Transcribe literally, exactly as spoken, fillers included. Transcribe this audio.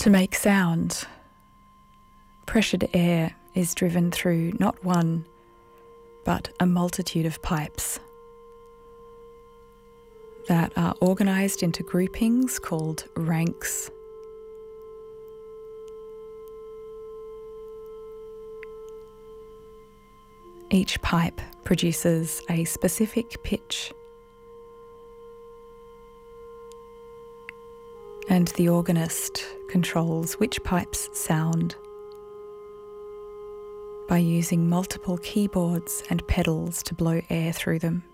To make sound, pressured air is driven through not one, but a multitude of pipes that are organised into groupings called ranks. Each pipe produces a specific pitch, and the organist controls which pipes sound by using multiple keyboards and pedals to blow air through them.